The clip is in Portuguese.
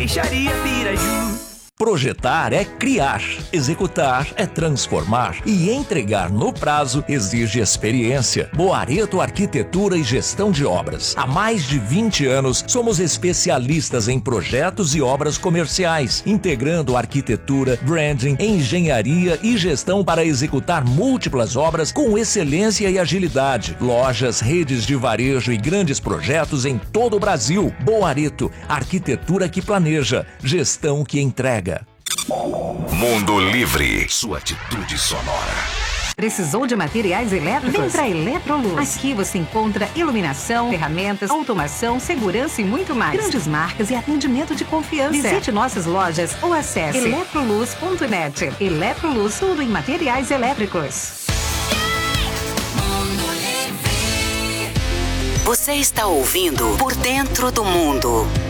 Peixaria Piraju. Projetar é criar, executar é transformar e entregar no prazo exige experiência. Boareto Arquitetura e Gestão de Obras. Há mais de 20 anos somos especialistas em projetos e obras comerciais, integrando arquitetura, branding, engenharia e gestão para executar múltiplas obras com excelência e agilidade. Lojas, redes de varejo e grandes projetos em todo o Brasil. Boareto, arquitetura que planeja, gestão que entrega. Mundo Livre, sua atitude sonora. Precisou de materiais elétricos? Vem pra Eletroluz. Aqui você encontra iluminação, ferramentas, automação, segurança e muito mais. Grandes marcas e atendimento de confiança. Visite nossas lojas ou acesse eletroluz.net. Eletroluz, tudo em materiais elétricos. Você está ouvindo Por Dentro do Mundo.